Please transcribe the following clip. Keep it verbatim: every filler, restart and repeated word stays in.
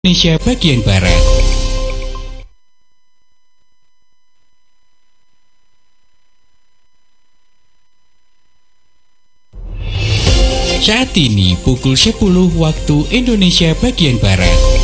Indonesia bagian Barat. Saat ini pukul sepuluh waktu Indonesia bagian Barat.